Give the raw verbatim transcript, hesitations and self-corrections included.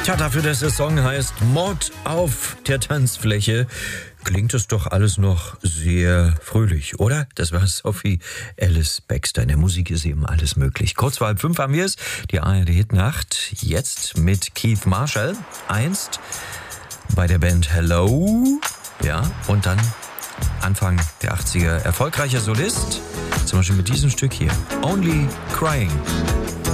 Tja, dafür, dass der Song heißt Mord auf der Tanzfläche, klingt es doch alles noch sehr fröhlich, oder? Das war Sophie Ellis Bextor. In der Musik ist eben alles möglich. Kurz vor halb fünf haben wir es, die A R D-Hitnacht, jetzt mit Keith Marshall, einst bei der Band Hello, ja, und dann Anfang der achtziger erfolgreicher Solist, zum Beispiel mit diesem Stück hier, Only Crying.